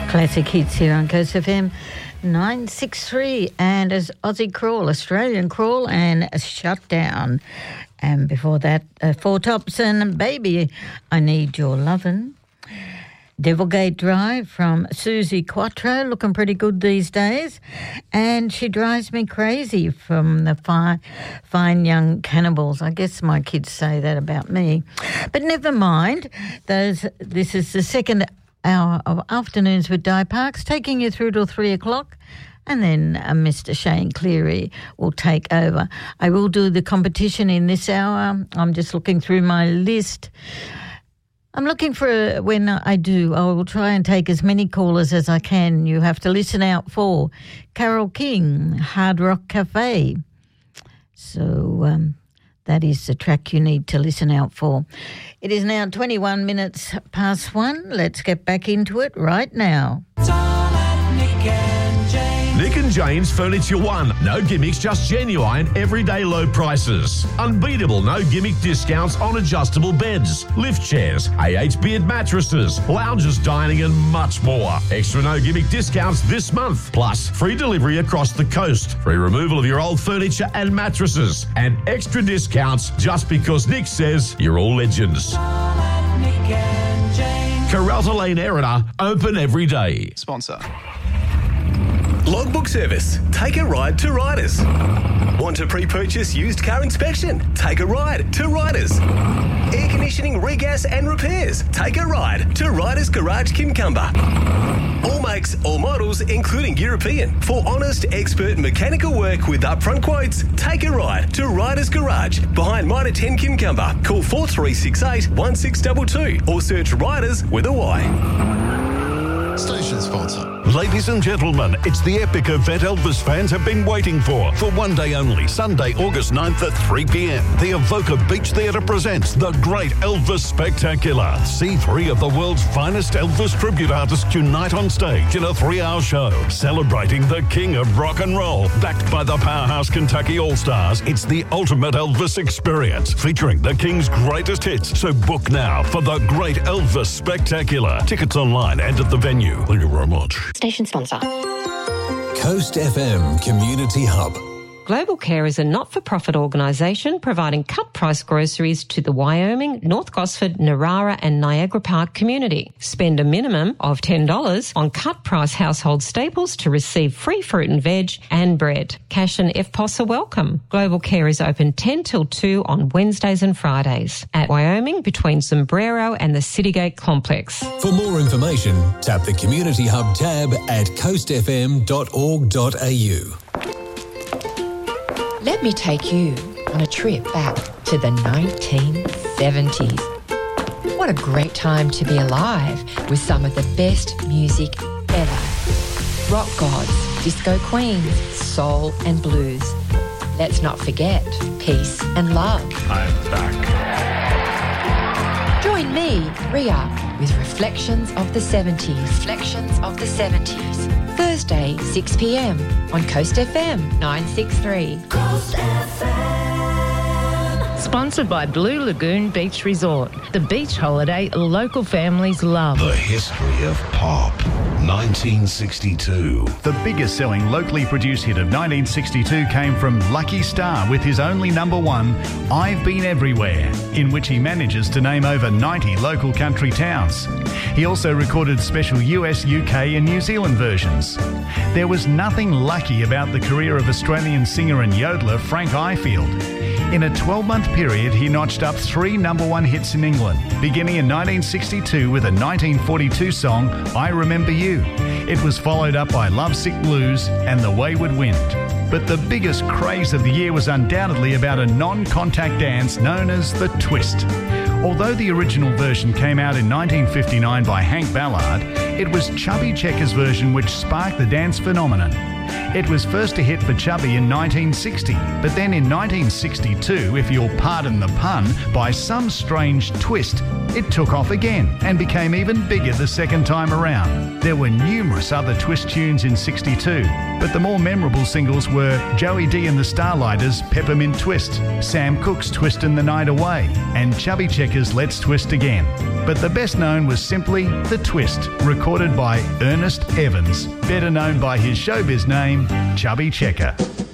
Classic hits here on Coast FM 963, and as Aussie Crawl, Australian Crawl, and Shutdown. And before that, Four Tops and Baby, I Need Your Lovin'. Devilgate Drive from Susie Quattro, looking pretty good these days. And She Drives Me Crazy from the Fine Young Cannibals. I guess my kids say that about me. But never mind. This is the second hour of Afternoons with Di Parks, taking you through till 3 o'clock. And then Mr. Shane Cleary will take over. I will do the competition in this hour. I'm just looking through my list. I'm looking for, when I do, I will try and take as many callers as I can. You have to listen out for Carole King, Hard Rock Cafe. So that is the track you need to listen out for. It is now 21 minutes past 1. Let's get back into it right now. Nick and Jane's Furniture One. No gimmicks, just genuine, everyday low prices. Unbeatable, no gimmick discounts on adjustable beds, lift chairs, AH Beard mattresses, lounges, dining and much more. Extra no gimmick discounts this month. Plus, free delivery across the coast. Free removal of your old furniture and mattresses. And extra discounts just because Nick says you're all legends. Caralta Lane Erina, open every day. Sponsor. Logbook Service. Take a ride to Riders. Want to pre-purchase used car inspection? Take a ride to Riders. Air conditioning, regas and repairs? Take a ride to Riders Garage Kimcumber. All makes, all models, including European. For honest, expert mechanical work with upfront quotes, take a ride to Riders Garage behind Mitre 10 Kimcumber. Call 4368 1622 or search Riders with a Y. Station sponsor. Ladies and gentlemen, it's the epic event Elvis fans have been waiting for one day only, Sunday, August 9th at 3 p.m. The Evoca Beach Theatre presents The Great Elvis Spectacular. See 3 of the world's finest Elvis tribute artists unite on stage in a 3-hour show, celebrating the king of rock and roll. Backed by the powerhouse Kentucky All-Stars, it's the ultimate Elvis experience, featuring the king's greatest hits. So book now for The Great Elvis Spectacular. Tickets online and at the venue. Thank you very much. Station sponsor. Coast FM Community Hub. Global Care is a not-for-profit organisation providing cut-price groceries to the Wyoming, North Gosford, Narara and Niagara Park community. Spend a minimum of $10 on cut-price household staples to receive free fruit and veg and bread. Cash and FPOS are welcome. Global Care is open 10 till 2 on Wednesdays and Fridays at Wyoming between Sombrero and the Citygate Complex. For more information, tap the Community Hub tab at coastfm.org.au. Let me take you on a trip back to the 1970s. What a great time to be alive with some of the best music ever. Rock gods, disco queens, soul and blues. Let's not forget peace and love. I'm back. Join me, Ria, with Reflections of the 70s. Reflections of the 70s. Thursday, 6 p.m. on Coast FM 963. Coast FM. Sponsored by Blue Lagoon Beach Resort, the beach holiday local families love. The history of pop. 1962. The biggest selling locally produced hit of 1962 came from Lucky Star with his only number one, I've Been Everywhere, in which he manages to name over 90 local country towns. He also recorded special US, UK and New Zealand versions. There was nothing lucky about the career of Australian singer and yodeler Frank Ifield. In a 12-month period, he notched up 3 number one hits in England, beginning in 1962 with a 1942 song, I Remember You. It was followed up by Lovesick Blues and The Wayward Wind. But the biggest craze of the year was undoubtedly about a non-contact dance known as the twist. Although the original version came out in 1959 by Hank Ballard, it was Chubby Checker's version which sparked the dance phenomenon. It was first a hit for Chubby in 1960, but then in 1962, if you'll pardon the pun, by some strange twist, it took off again and became even bigger the second time around. There were numerous other twist tunes in 62, but the more memorable singles were Joey D and the Starlighters' Peppermint Twist, Sam Cooke's Twistin' the Night Away, and Chubby Checker's Let's Twist Again. But the best known was simply The Twist, recorded by Ernest Evans, better known by his showbiz name, Chubby Checker.